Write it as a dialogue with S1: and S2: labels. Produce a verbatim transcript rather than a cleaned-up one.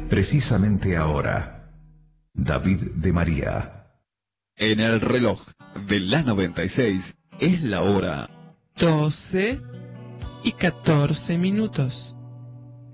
S1: Precisamente ahora, David de María.
S2: En el reloj de la noventa y seis es la hora
S3: doce y catorce minutos.